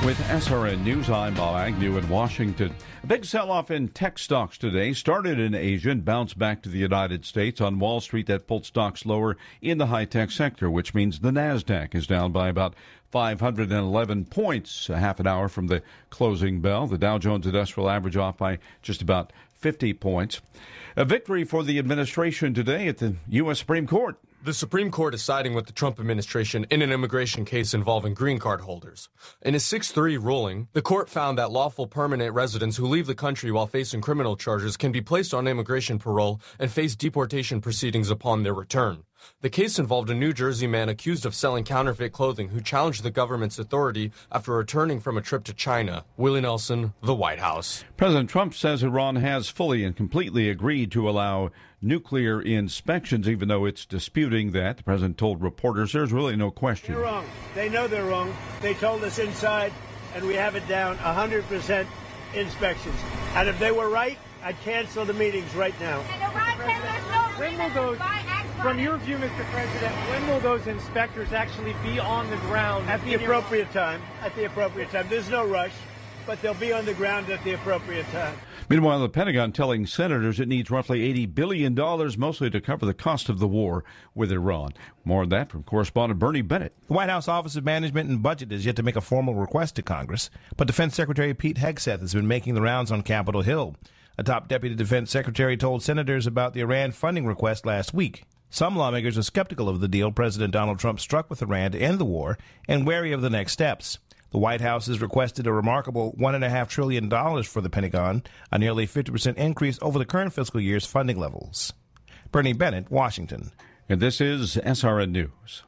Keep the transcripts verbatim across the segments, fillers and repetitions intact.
With S R N News, I'm Bob Agnew in Washington. A big sell-off in tech stocks today started in Asia and bounced back to the United States. On Wall Street, that pulled stocks lower in the high-tech sector, which means the NASDAQ is down by about five hundred eleven points, a half an hour from the closing bell. The Dow Jones Industrial Average off by just about fifty points. A victory for the administration today at the U S Supreme Court. The Supreme Court is siding with the Trump administration in an immigration case involving green card holders. In a six three ruling, the court found that lawful permanent residents who leave the country while facing criminal charges can be placed on immigration parole and face deportation proceedings upon their return. The case involved a New Jersey man accused of selling counterfeit clothing who challenged the government's authority after returning from a trip to China. Willie Nelson, the White House. President Trump says Iran has fully and completely agreed to allow nuclear inspections, even though it's disputing that. The president told reporters there's really no question. They're wrong. They know they're wrong. They told us inside, and we have it down one hundred percent inspections. And if they were right, I'd cancel the meetings right now. When will those, from your view, Mister President, when will those inspectors actually be on the ground? At the appropriate time. At the appropriate time. There's no rush, but they'll be on the ground at the appropriate time. Meanwhile, the Pentagon telling senators it needs roughly eighty billion dollars, mostly to cover the cost of the war with Iran. More on that from correspondent Bernie Bennett. The White House Office of Management and Budget has yet to make a formal request to Congress, but Defense Secretary Pete Hegseth has been making the rounds on Capitol Hill. A top deputy defense secretary told senators about the Iran funding request last week. Some lawmakers are skeptical of the deal President Donald Trump struck with Iran to end the war and wary of the next steps. The White House has requested a remarkable one point five trillion dollars for the Pentagon, a nearly fifty percent increase over the current fiscal year's funding levels. Bernie Bennett, Washington. And this is S R N News.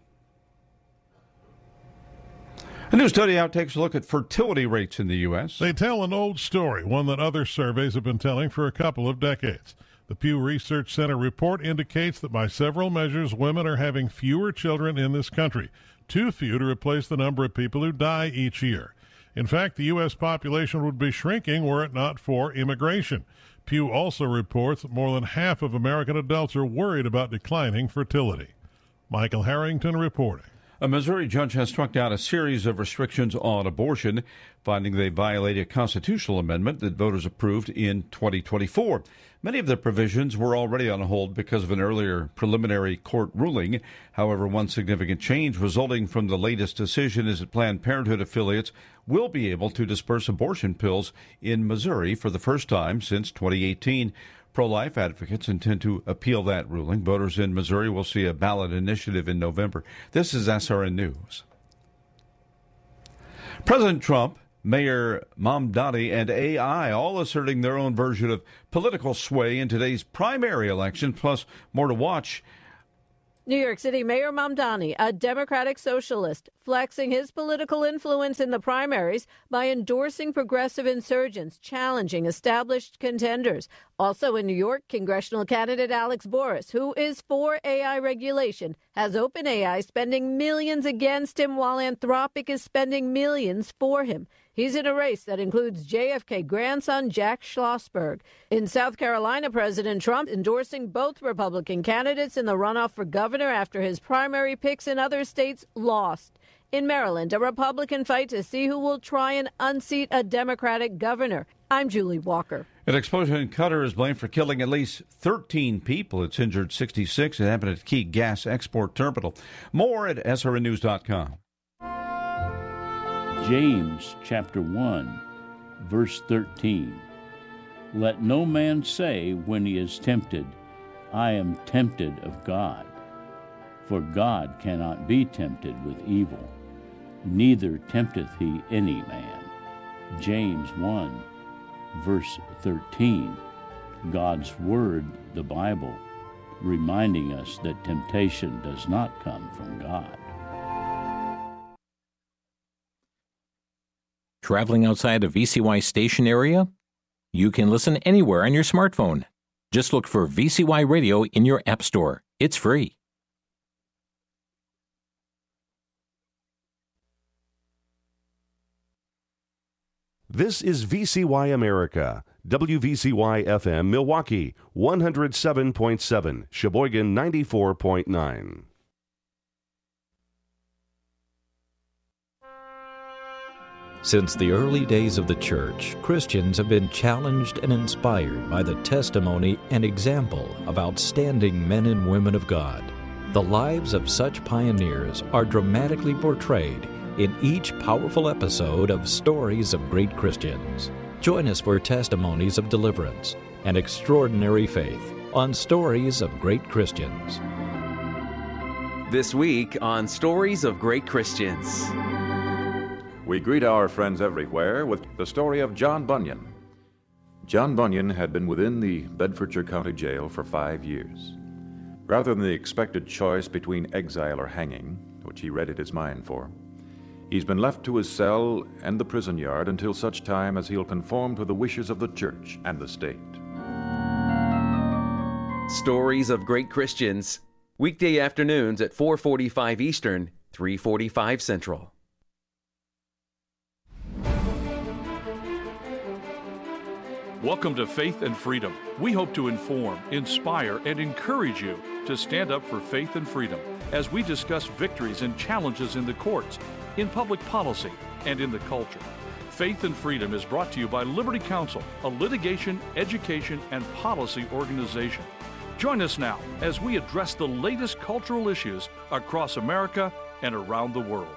A new study out takes a look at fertility rates in the U S. They tell an old story, one that other surveys have been telling for a couple of decades. The Pew Research Center report indicates that by several measures, women are having fewer children in this country, too few to replace the number of people who die each year. In fact, the U S population would be shrinking were it not for immigration. Pew also reports that more than half of American adults are worried about declining fertility. Michael Harrington reporting. A Missouri judge has struck down a series of restrictions on abortion, finding they violate a constitutional amendment that voters approved in twenty twenty-four. Many of the provisions were already on hold because of an earlier preliminary court ruling. However, one significant change resulting from the latest decision is that Planned Parenthood affiliates will be able to disperse abortion pills in Missouri for the first time since twenty eighteen. Pro-life advocates intend to appeal that ruling. Voters in Missouri will see a ballot initiative in November. This is S R N News. President Trump, Mayor Mamdani, and A I all asserting their own version of political sway in today's primary election, plus more to watch. New York City Mayor Mamdani, a Democratic socialist, flexing his political influence in the primaries by endorsing progressive insurgents, challenging established contenders. Also in New York, congressional candidate Alex Boris, who is for A I regulation, has OpenAI spending millions against him while Anthropic is spending millions for him. He's in a race that includes J F K grandson Jack Schlossberg. In South Carolina, President Trump endorsing both Republican candidates in the runoff for governor after his primary picks in other states lost. In Maryland, a Republican fight to see who will try and unseat a Democratic governor. I'm Julie Walker. An explosion in Qatar is blamed for killing at least thirteen people. It's injured sixty-six. It happened at a key gas export terminal. More at S R N news dot com. James chapter one, verse thirteen. Let no man say when he is tempted, I am tempted of God. For God cannot be tempted with evil, neither tempteth he any man. James one, verse thirteen. God's Word, the Bible, reminding us that temptation does not come from God. Traveling outside a V C Y station area? You can listen anywhere on your smartphone. Just look for V C Y Radio in your app store. It's free. This is V C Y America, W V C Y F M Milwaukee, one oh seven point seven, Sheboygan ninety-four point nine. Since the early days of the church, Christians have been challenged and inspired by the testimony and example of outstanding men and women of God. The lives of such pioneers are dramatically portrayed in each powerful episode of Stories of Great Christians. Join us for testimonies of deliverance and extraordinary faith on Stories of Great Christians. This week on Stories of Great Christians. We greet our friends everywhere with the story of John Bunyan. John Bunyan had been within the Bedfordshire County Jail for five years. Rather than the expected choice between exile or hanging, which he readied his mind for, he's been left to his cell and the prison yard until such time as he'll conform to the wishes of the church and the state. Stories of Great Christians, weekday afternoons at four forty-five Eastern, three forty-five Central. Welcome to Faith and Freedom. We hope to inform, inspire, and encourage you to stand up for faith and freedom as we discuss victories and challenges in the courts, in public policy, and in the culture. Faith and Freedom is brought to you by Liberty Counsel, a litigation, education, and policy organization. Join us now as we address the latest cultural issues across America and around the world.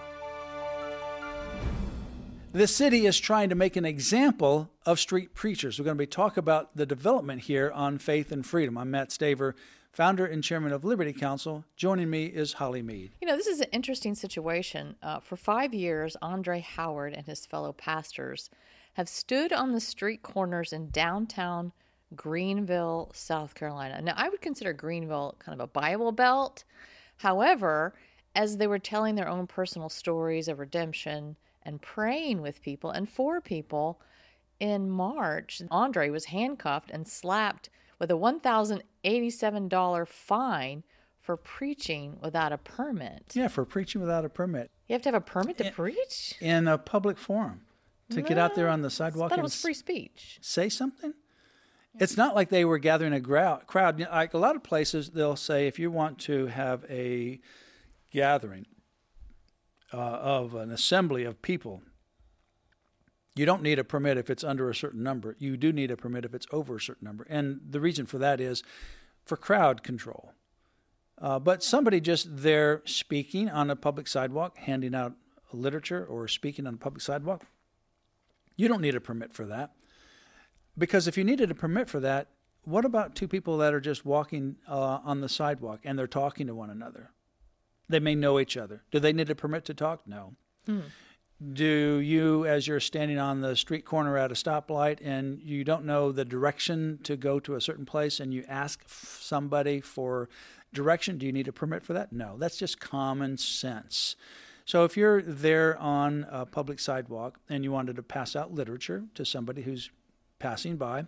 The city is trying to make an example of street preachers. We're going to be talking about the development here on Faith and Freedom. I'm Matt Staver, founder and chairman of Liberty Counsel. Joining me is Holly Mead. You know, this is an interesting situation. Uh, for five years, Andre Howard and his fellow pastors have stood on the street corners in downtown Greenville, South Carolina. Now, I would consider Greenville kind of a Bible Belt. However, as they were telling their own personal stories of redemption and praying with people and for people, in March, Andre was handcuffed and slapped with a one thousand eighty-seven dollars fine for preaching without a permit. Yeah, for preaching without a permit. You have to have a permit to in, preach? In a public forum. To no, get out there on the sidewalk I thought and it was free speech. Say something? It's not like they were gathering a crowd. Like a lot of places, they'll say if you want to have a gathering uh, of an assembly of people, you don't need a permit if it's under a certain number. You do need a permit if it's over a certain number. And the reason for that is for crowd control. Uh, but somebody just there speaking on a public sidewalk, handing out literature or speaking on a public sidewalk, you don't need a permit for that. Because if you needed a permit for that, what about two people that are just walking uh, on the sidewalk and they're talking to one another? They may know each other. Do they need a permit to talk? No. Mm. Do you, as you're standing on the street corner at a stoplight and you don't know the direction to go to a certain place and you ask somebody for direction, do you need a permit for that? No. That's just common sense. So if you're there on a public sidewalk and you wanted to pass out literature to somebody who's passing by,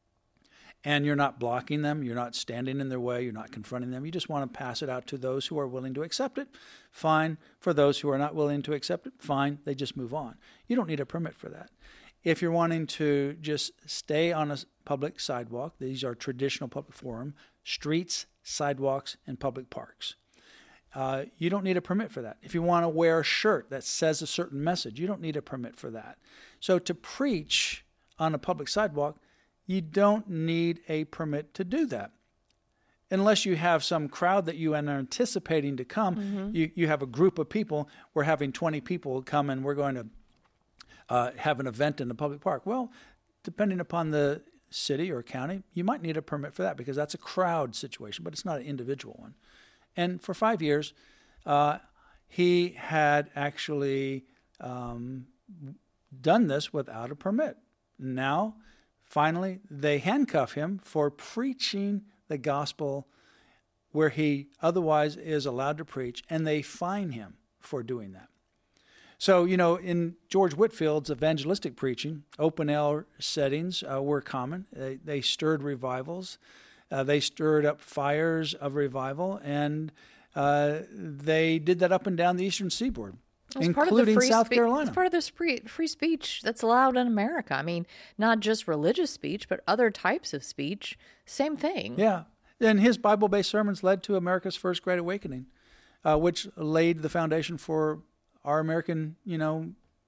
and you're not blocking them, you're not standing in their way, you're not confronting them, you just want to pass it out to those who are willing to accept it, fine. For those who are not willing to accept it, fine, they just move on. You don't need a permit for that. If you're wanting to just stay on a public sidewalk, these are traditional public forum, streets, sidewalks, and public parks. Uh, you don't need a permit for that. If you want to wear a shirt that says a certain message, you don't need a permit for that. So to preach on a public sidewalk, you don't need a permit to do that. Unless you have some crowd that you are anticipating to come, mm-hmm. you, you have a group of people, we're having twenty people come and we're going to uh, have an event in the public park. Well, depending upon the city or county, you might need a permit for that because that's a crowd situation, but it's not an individual one. And for five years, uh, he had actually um, done this without a permit. Now, finally, they handcuff him for preaching the gospel where he otherwise is allowed to preach, and they fine him for doing that. So, you know, in George Whitfield's evangelistic preaching, open-air settings uh, were common. They, they stirred revivals. Uh, they stirred up fires of revival, and uh, they did that up and down the eastern seaboard. It's including part of South spe- Carolina. It's part of the free, free speech that's allowed in America. I mean, not just religious speech, but other types of speech. Same thing. Yeah. And his Bible-based sermons led to America's First Great Awakening, uh, which laid the foundation for our American, you know,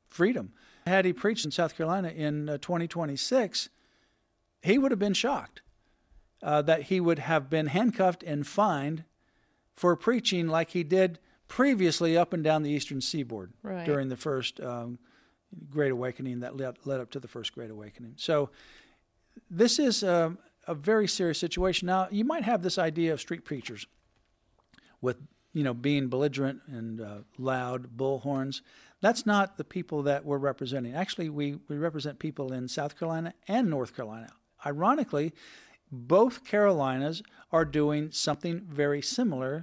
freedom. Had he preached in South Carolina in uh, twenty twenty-six, he would have been shocked uh, that he would have been handcuffed and fined for preaching like he did previously up and down the eastern seaboard right. during the first um, Great Awakening that led, led up to the first Great Awakening. So this is a, a very serious situation. Now, you might have this idea of street preachers with, you know, being belligerent and uh, loud bullhorns. That's not the people that we're representing. Actually, we, we represent people in South Carolina and North Carolina. Ironically, both Carolinas are doing something very similar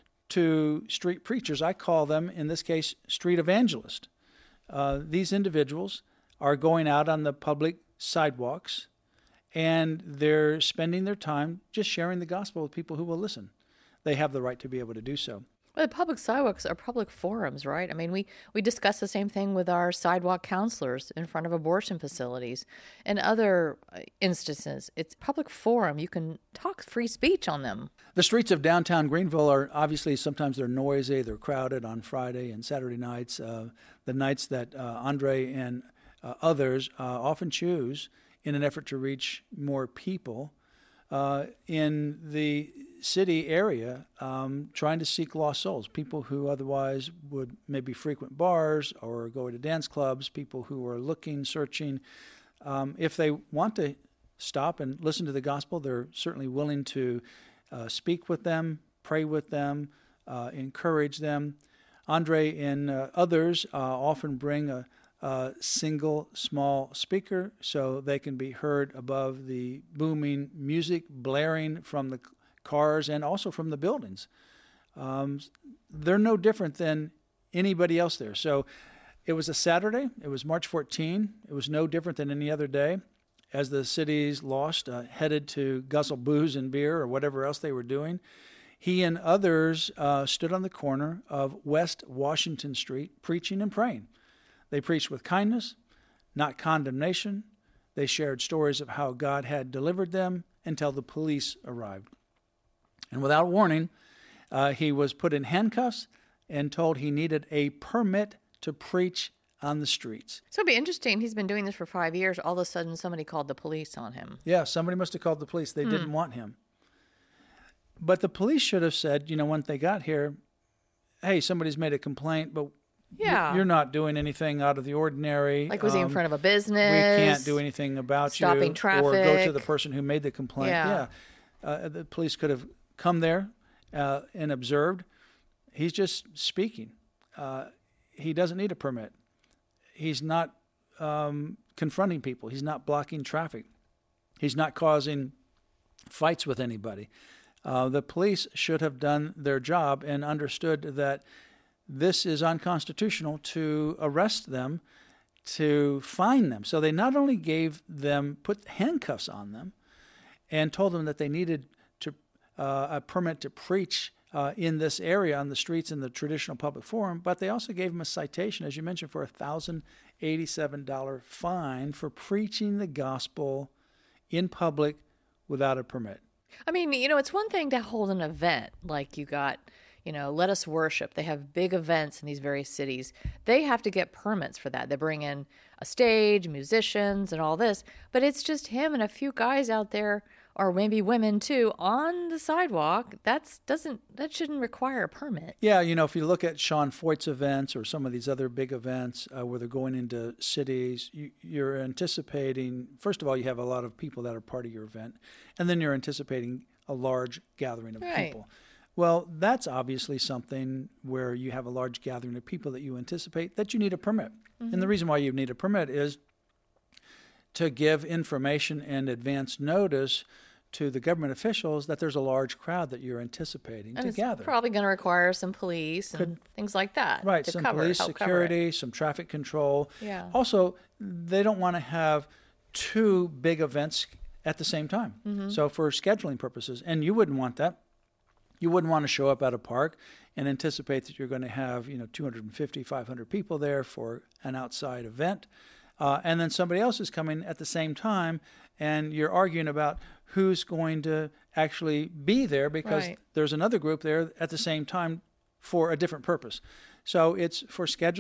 to street preachers. I call them, in this case, street evangelists. Uh, these individuals are going out on the public sidewalks, and they're spending their time just sharing the gospel with people who will listen. They have the right to be able to do so. Well, the public sidewalks are public forums, right? I mean, we, we discuss the same thing with our sidewalk counselors in front of abortion facilities and other instances. It's public forum. You can talk free speech on them. The streets of downtown Greenville are obviously, sometimes they're noisy, they're crowded on Friday and Saturday nights, uh, the nights that uh, Andre and uh, others uh, often choose in an effort to reach more people uh, in the city area, um, trying to seek lost souls, people who otherwise would maybe frequent bars or go to dance clubs, people who are looking, searching. Um, if they want to stop and listen to the gospel, they're certainly willing to uh, speak with them, pray with them, uh, encourage them. Andre and uh, others uh, often bring a, a single small speaker so they can be heard above the booming music blaring from the cars and also from the buildings. Um, they're no different than anybody else there. So it was a Saturday. It was March fourteenth. It was no different than any other day as the city's lost, uh, headed to guzzle booze and beer or whatever else they were doing. He and others uh, stood on the corner of West Washington Street preaching and praying. They preached with kindness, not condemnation. They shared stories of how God had delivered them until the police arrived. And without warning, uh, he was put in handcuffs and told he needed a permit to preach on the streets. So it'd be interesting. He's been doing this for five years. All of a sudden, somebody called the police on him. Yeah, somebody must have called the police. They Hmm. didn't want him. But the police should have said, you know, when they got here, hey, somebody's made a complaint, but Yeah. you're not doing anything out of the ordinary. Like, was he in Um, front of a business? We can't do anything about Stopping you. traffic. Or go to the person who made the complaint. Yeah. Yeah. Uh, the police could have come there uh, and observed. He's just speaking. Uh, he doesn't need a permit. He's not um, confronting people. He's not blocking traffic. He's not causing fights with anybody. Uh, the police should have done their job and understood that this is unconstitutional to arrest them, to fine them. So they not only gave them, put handcuffs on them, and told them that they needed to uh, a permit to preach uh, in this area on the streets in the traditional public forum, but they also gave them a citation, as you mentioned, for a one thousand eighty-seven dollars fine for preaching the gospel in public without a permit. I mean, you know, it's one thing to hold an event like you got, you know, Let Us Worship. They have big events in these various cities. They have to get permits for that. They bring in a stage, musicians, and all this. But it's just him and a few guys out there, or maybe women too, on the sidewalk. That's doesn't that shouldn't require a permit. Yeah, you know, if you look at Sean Foyt's events or some of these other big events uh, where they're going into cities, you, you're anticipating, first of all, you have a lot of people that are part of your event, and then you're anticipating a large gathering of Right. people. Well, that's obviously something where you have a large gathering of people that you anticipate that you need a permit. Mm-hmm. And the reason why you need a permit is to give information and advance notice to the government officials that there's a large crowd that you're anticipating And to it's gather. probably going to require some police and Could- things like that. Right, to some cover, police help cover it. security, some traffic control. Yeah. Also, they don't want to have two big events at the same time. Mhm. So for scheduling purposes, and you wouldn't want that. You wouldn't want to show up at a park and anticipate that you're going to have, you know, two hundred fifty, five hundred people there for an outside event. Uh, and then somebody else is coming at the same time, and you're arguing about who's going to actually be there because Right. there's another group there at the same time for a different purpose. So it's for scheduling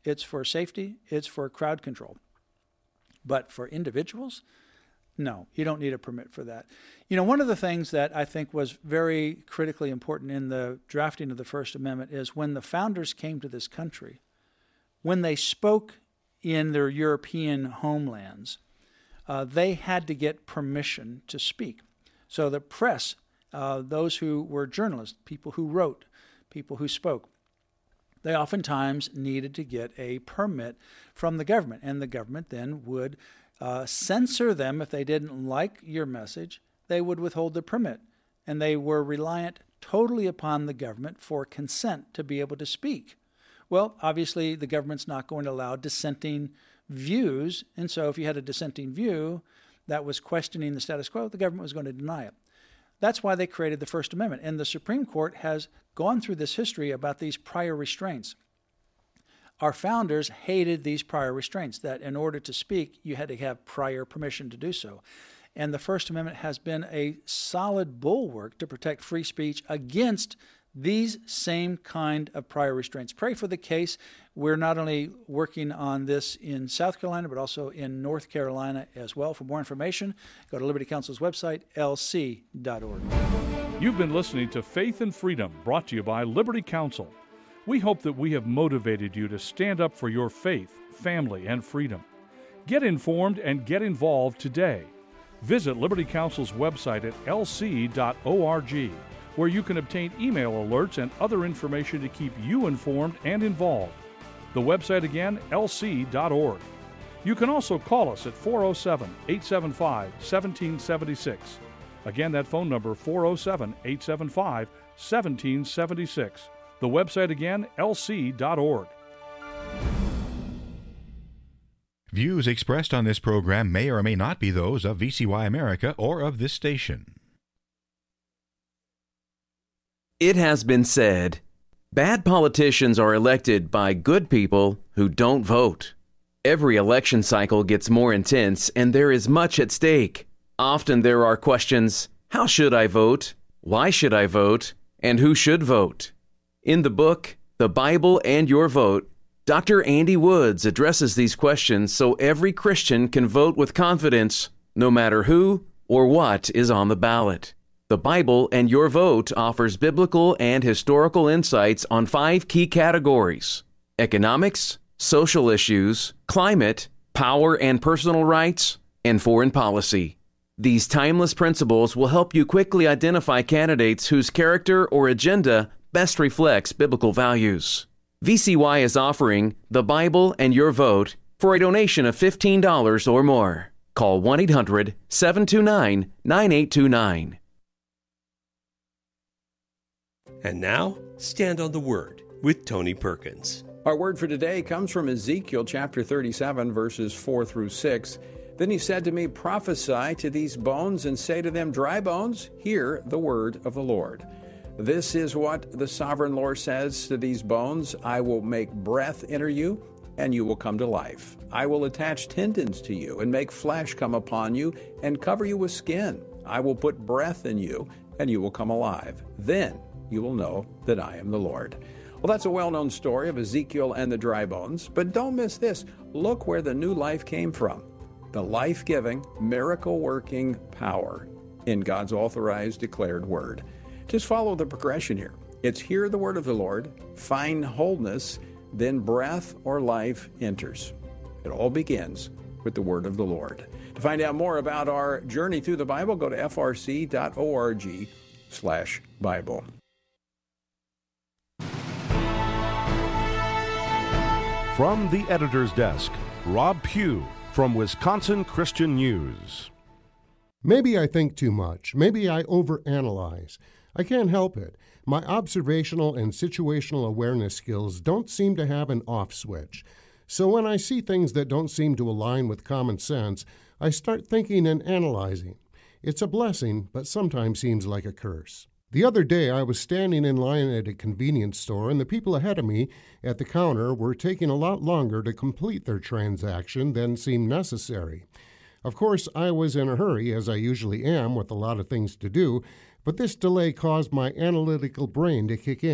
it's for safety, it's for crowd control. But for individuals, no, you don't need a permit for that. You know, one of the things that I think was very critically important in the drafting of the First Amendment is when the founders came to this country, when they spoke in their European homelands, uh, they had to get permission to speak. So the press, uh, those who were journalists, people who wrote, people who spoke, they oftentimes needed to get a permit from the government, and the government then would uh, censor them if they didn't like your message. They would withhold the permit, and they were reliant totally upon the government for consent to be able to speak. Well, obviously, the government's not going to allow dissenting views, and so if you had a dissenting view that was questioning the status quo, the government was going to deny it. That's why they created the First Amendment, and the Supreme Court has gone through this history about these prior restraints. Our founders hated these prior restraints, that in order to speak, you had to have prior permission to do so. And the First Amendment has been a solid bulwark to protect free speech against these same kind of prior restraints. Pray for the case. We're not only working on this in South Carolina, but also in North Carolina as well. For more information, go to Liberty Counsel's website, L C dot org. You've been listening to Faith and Freedom, brought to you by Liberty Counsel. We hope that we have motivated you to stand up for your faith, family, and freedom. Get informed and get involved today. Visit Liberty Counsel's website at L C dot org, where you can obtain email alerts and other information to keep you informed and involved. The website again, L C dot org. You can also call us at four oh seven, eight seven five, one seven seven six. Again, that phone number, four oh seven, eight seven five, one seven seven six. The website again, L C dot org. Views expressed on this program may or may not be those of V C Y America or of this station. It has been said, bad politicians are elected by good people who don't vote. Every election cycle gets more intense, and there is much at stake. Often there are questions, how should I vote? Why should I vote? And who should vote? In the book, The Bible and Your Vote, Doctor Andy Woods addresses these questions so every Christian can vote with confidence, no matter who or what is on the ballot. The Bible and Your Vote offers biblical and historical insights on five key categories: economics, social issues, climate, power and personal rights, and foreign policy. These timeless principles will help you quickly identify candidates whose character or agenda best reflects biblical values. V C Y is offering The Bible and Your Vote for a donation of fifteen dollars or more. Call one eight hundred, seven two nine, nine eight two nine. And now, Stand on the Word with Tony Perkins. Our word for today comes from Ezekiel chapter thirty-seven, verses four through six. Then he said to me, prophesy to these bones and say to them, dry bones, hear the word of the Lord. This is what the sovereign Lord says to these bones. I will make breath enter you, and you will come to life. I will attach tendons to you and make flesh come upon you and cover you with skin. I will put breath in you, and you will come alive. Then you will know that I am the Lord. Well, that's a well-known story of Ezekiel and the dry bones, but don't miss this. Look where the new life came from. The life-giving, miracle-working power in God's authorized, declared word. Just follow the progression here. It's hear the word of the Lord, find wholeness, then breath or life enters. It all begins with the word of the Lord. To find out more about our journey through the Bible, go to f r c dot org slash Bible. From the editor's desk, Rob Pugh from Wisconsin Christian News. Maybe I think too much. Maybe I overanalyze. I can't help it. My observational and situational awareness skills don't seem to have an off switch. So when I see things that don't seem to align with common sense, I start thinking and analyzing. It's a blessing, but sometimes seems like a curse. The other day, I was standing in line at a convenience store, and the people ahead of me at the counter were taking a lot longer to complete their transaction than seemed necessary. Of course, I was in a hurry, as I usually am with a lot of things to do, but this delay caused my analytical brain to kick in.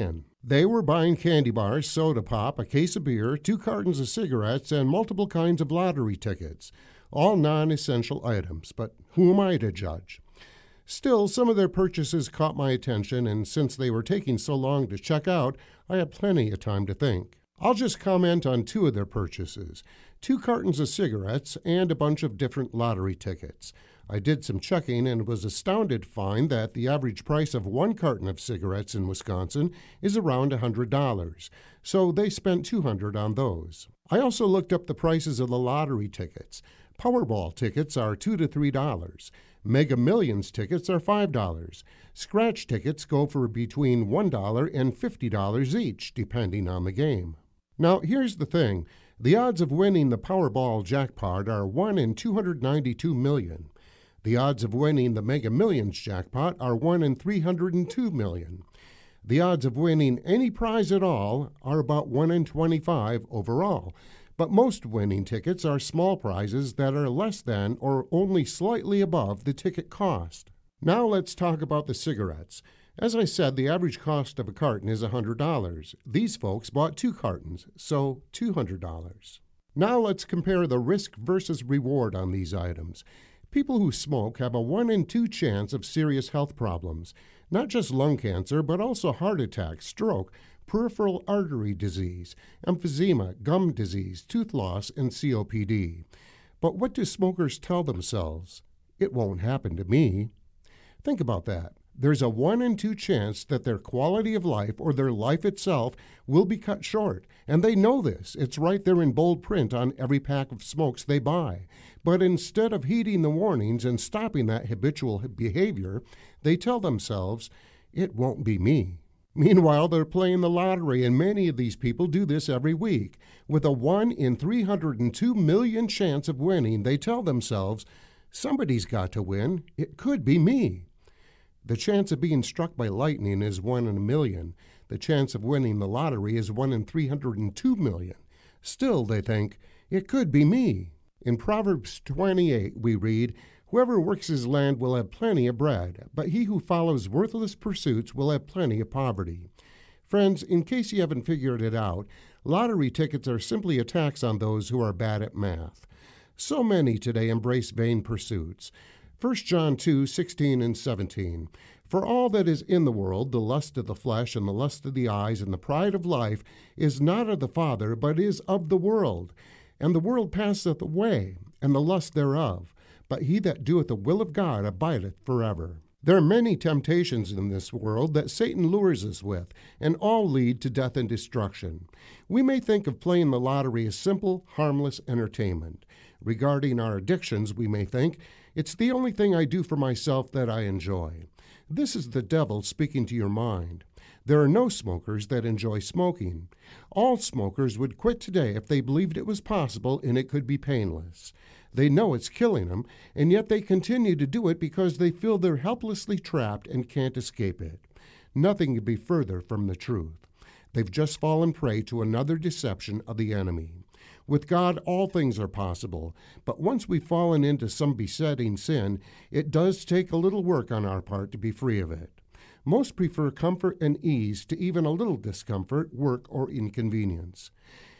They were buying candy bars, soda pop, a case of beer, two cartons of cigarettes, and multiple kinds of lottery tickets. All non-essential items, but who am I to judge? Still, some of their purchases caught my attention, and since they were taking so long to check out, I had plenty of time to think. I'll just comment on two of their purchases, two cartons of cigarettes and a bunch of different lottery tickets. I did some checking and was astounded to find that the average price of one carton of cigarettes in Wisconsin is around one hundred dollars, so they spent two hundred dollars on those. I also looked up the prices of the lottery tickets. Powerball tickets are two to three dollars. Mega Millions tickets are five dollars. Scratch tickets go for between one dollar and fifty dollars each, depending on the game. Now, here's the thing. The odds of winning the Powerball jackpot are one in two hundred ninety-two million. The odds of winning the Mega Millions jackpot are one in three hundred two million. The odds of winning any prize at all are about one in twenty-five overall. But most winning tickets are small prizes that are less than or only slightly above the ticket cost. Now let's talk about the cigarettes. As I said, the average cost of a carton is one hundred dollars. These folks bought two cartons, so two hundred dollars. Now let's compare the risk versus reward on these items. People who smoke have a one in two chance of serious health problems, not just lung cancer, but also heart attack, stroke, peripheral artery disease, emphysema, gum disease, tooth loss, and C O P D. But what do smokers tell themselves? It won't happen to me. Think about that. There's a one in two chance that their quality of life or their life itself will be cut short, and they know this. It's right there in bold print on every pack of smokes they buy. But instead of heeding the warnings and stopping that habitual behavior, they tell themselves, it won't be me. Meanwhile, they're playing the lottery, and many of these people do this every week. With a one in three hundred two million chance of winning, they tell themselves, somebody's got to win. It could be me. The chance of being struck by lightning is one in a million. The chance of winning the lottery is one in three hundred two million. Still, they think, it could be me. In Proverbs twenty-eight, we read, whoever works his land will have plenty of bread, but he who follows worthless pursuits will have plenty of poverty. Friends, in case you haven't figured it out, lottery tickets are simply a tax on those who are bad at math. So many today embrace vain pursuits. First John two, sixteen and seventeen. For all that is in the world, the lust of the flesh and the lust of the eyes and the pride of life, is not of the Father, but is of the world. And the world passeth away, and the lust thereof. But he that doeth the will of God abideth forever. There are many temptations in this world that Satan lures us with, and all lead to death and destruction. We may think of playing the lottery as simple, harmless entertainment. Regarding our addictions, we may think, it's the only thing I do for myself that I enjoy. This is the devil speaking to your mind. There are no smokers that enjoy smoking. All smokers would quit today if they believed it was possible and it could be painless. They know it's killing them, and yet they continue to do it because they feel they're helplessly trapped and can't escape it. Nothing could be further from the truth. They've just fallen prey to another deception of the enemy. With God, all things are possible, but once we've fallen into some besetting sin, it does take a little work on our part to be free of it. Most prefer comfort and ease to even a little discomfort, work, or inconvenience.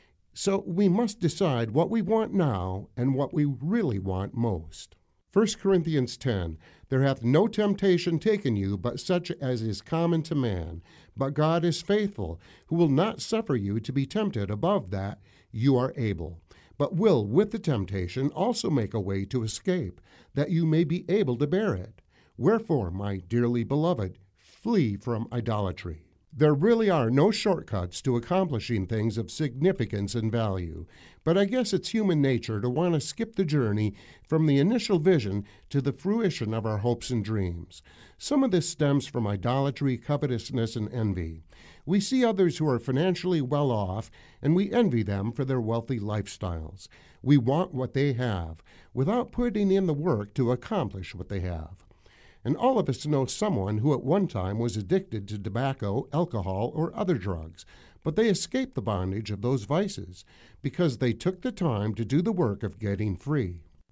So we must decide what we want now and what we really want most. First Corinthians ten, there hath no temptation taken you but such as is common to man. But God is faithful, who will not suffer you to be tempted above that you are able, but will with the temptation also make a way to escape, that you may be able to bear it. Wherefore, my dearly beloved, flee from idolatry. There really are no shortcuts to accomplishing things of significance and value, but I guess it's human nature to want to skip the journey from the initial vision to the fruition of our hopes and dreams. Some of this stems from idolatry, covetousness, and envy. We see others who are financially well off, and we envy them for their wealthy lifestyles. We want what they have, without putting in the work to accomplish what they have. And all of us know someone who at one time was addicted to tobacco, alcohol, or other drugs, but they escaped the bondage of those vices because they took the time to do the work of getting free.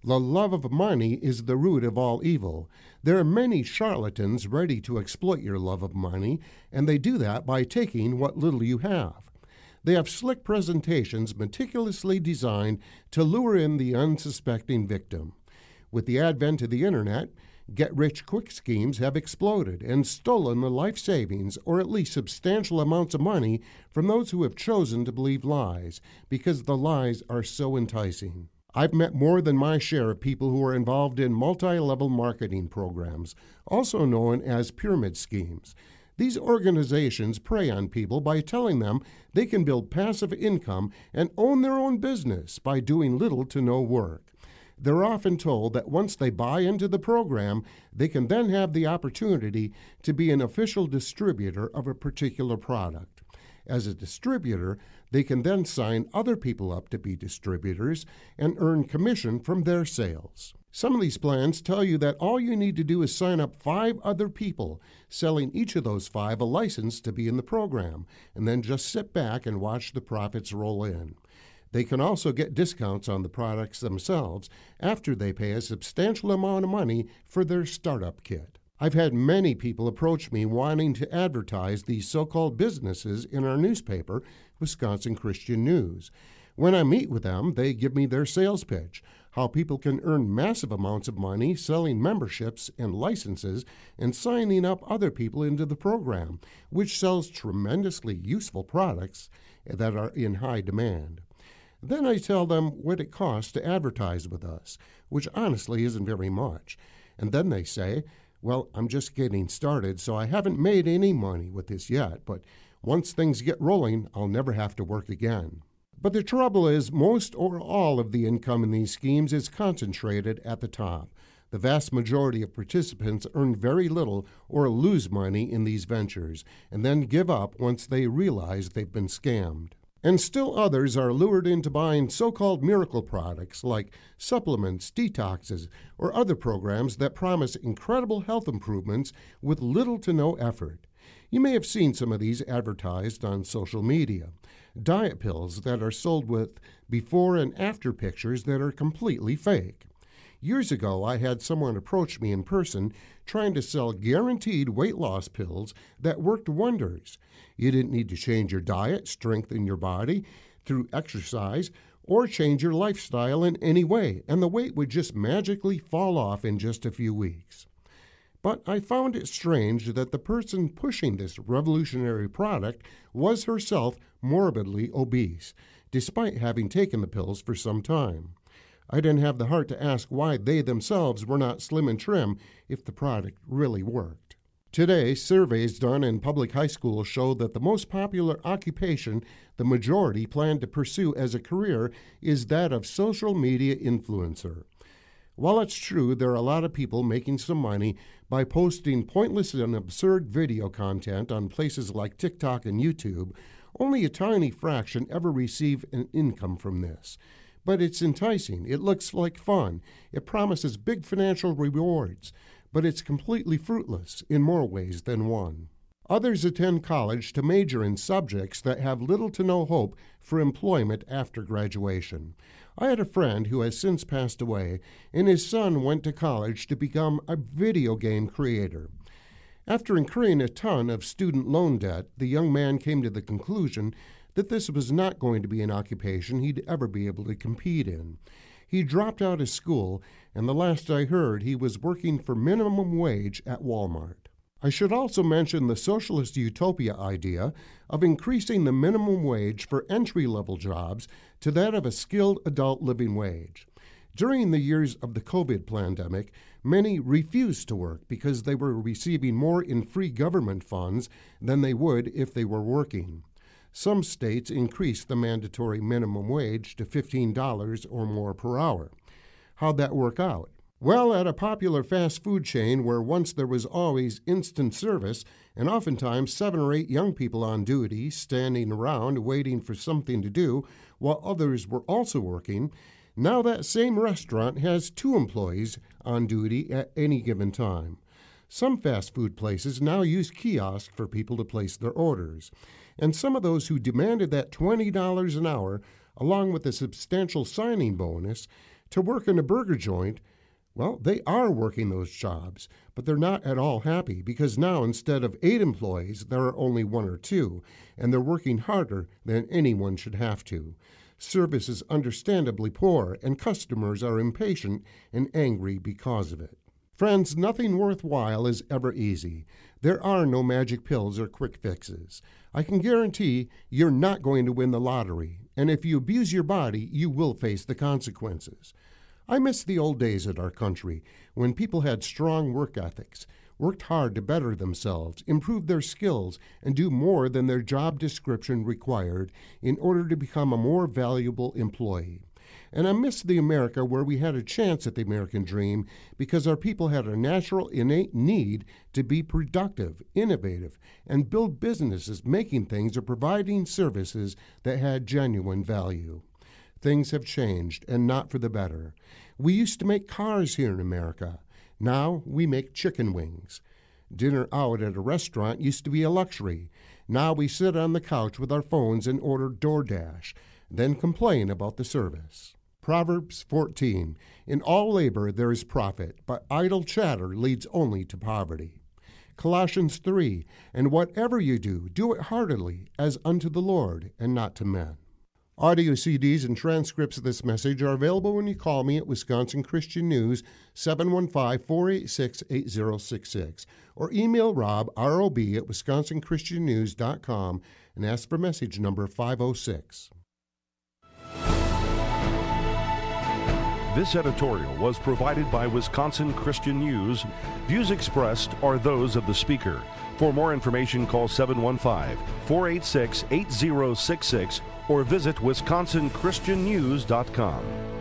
The love of money is the root of all evil. There are many charlatans ready to exploit your love of money, and they do that by taking what little you have. They have slick presentations meticulously designed to lure in the unsuspecting victim. With the advent of the internet, get-rich-quick schemes have exploded and stolen the life savings, or at least substantial amounts of money, from those who have chosen to believe lies, because the lies are so enticing. I've met more than my share of people who are involved in multi-level marketing programs, also known as pyramid schemes. These organizations prey on people by telling them they can build passive income and own their own business by doing little to no work. They're often told that once they buy into the program, they can then have the opportunity to be an official distributor of a particular product. As a distributor, they can then sign other people up to be distributors and earn commission from their sales. Some of these plans tell you that all you need to do is sign up five other people, selling each of those five a license to be in the program, and then just sit back and watch the profits roll in. They can also get discounts on the products themselves after they pay a substantial amount of money for their startup kit. I've had many people approach me wanting to advertise these so-called businesses in our newspaper, Wisconsin Christian News. When I meet with them, they give me their sales pitch, how people can earn massive amounts of money selling memberships and licenses and signing up other people into the program, which sells tremendously useful products that are in high demand. Then I tell them what it costs to advertise with us, which honestly isn't very much. And then they say, well, I'm just getting started, so I haven't made any money with this yet, but once things get rolling, I'll never have to work again. But the trouble is, most or all of the income in these schemes is concentrated at the top. The vast majority of participants earn very little or lose money in these ventures, and then give up once they realize they've been scammed. And still others are lured into buying so-called miracle products like supplements, detoxes, or other programs that promise incredible health improvements with little to no effort. You may have seen some of these advertised on social media. Diet pills that are sold with before and after pictures that are completely fake. Years ago, I had someone approach me in person trying to sell guaranteed weight loss pills that worked wonders. You didn't need to change your diet, strengthen your body through exercise, or change your lifestyle in any way, and the weight would just magically fall off in just a few weeks. But I found it strange that the person pushing this revolutionary product was herself morbidly obese, despite having taken the pills for some time. I didn't have the heart to ask why they themselves were not slim and trim if the product really worked. Today, surveys done in public high schools show that the most popular occupation the majority plan to pursue as a career is that of social media influencer. While it's true there are a lot of people making some money by posting pointless and absurd video content on places like TikTok and YouTube, only a tiny fraction ever receive an income from this. But it's enticing, it looks like fun, it promises big financial rewards, but it's completely fruitless in more ways than one. Others attend college to major in subjects that have little to no hope for employment after graduation. I had a friend who has since passed away, and his son went to college to become a video game creator. After incurring a ton of student loan debt, the young man came to the conclusion that this was not going to be an occupation he'd ever be able to compete in. He dropped out of school, and the last I heard, he was working for minimum wage at Walmart. I should also mention the socialist utopia idea of increasing the minimum wage for entry-level jobs to that of a skilled adult living wage. During the years of the COVID pandemic, many refused to work because they were receiving more in free government funds than they would if they were working. Some states increased the mandatory minimum wage to fifteen dollars or more per hour. How'd that work out? Well, at a popular fast food chain where once there was always instant service and oftentimes seven or eight young people on duty standing around waiting for something to do while others were also working, now that same restaurant has two employees on duty at any given time. Some fast food places now use kiosks for people to place their orders. And some of those who demanded that twenty dollars an hour along with a substantial signing bonus, to work in a burger joint. Well, they are working those jobs, but they're not at all happy because now instead of eight employees, there are only one or two, and they're working harder than anyone should have to. Service is understandably poor, and customers are impatient and angry because of it. Friends, nothing worthwhile is ever easy. There are no magic pills or quick fixes. I can guarantee you're not going to win the lottery, and if you abuse your body, you will face the consequences. I miss the old days at our country when people had strong work ethics, worked hard to better themselves, improve their skills, and do more than their job description required in order to become a more valuable employee. And I miss the America where we had a chance at the American dream because our people had a natural, innate need to be productive, innovative, and build businesses making things or providing services that had genuine value. Things have changed, and not for the better. We used to make cars here in America. Now we make chicken wings. Dinner out at a restaurant used to be a luxury. Now we sit on the couch with our phones and order DoorDash, then complain about the service. Proverbs fourteen, in all labor there is profit, but idle chatter leads only to poverty. Colossians three, and whatever you do, do it heartily, as unto the Lord, and not to men. Audio C Ds and transcripts of this message are available when you call me at Wisconsin Christian News, seven one five, four eight six, eight zero six six, or email Rob, R O B, at wisconsin christian news dot com and ask for message number five oh six. This editorial was provided by Wisconsin Christian News. Views expressed are those of the speaker. For more information, call seven one five, four eight six, eight zero six six or visit wisconsin christian news dot com.